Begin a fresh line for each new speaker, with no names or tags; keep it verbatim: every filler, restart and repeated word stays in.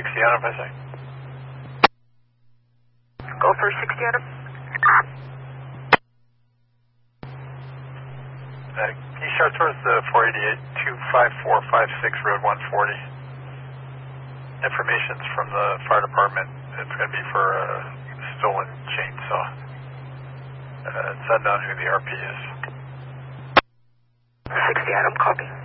sixty Adam, I say.
Go for sixty Adam.
Uh, can you start towards the four eighty-eight, two five four five six, Road one forty. Information's from the fire department. It's going to be for a stolen chainsaw. Uh, it's unknown who the R P is.
sixty Adam, copy.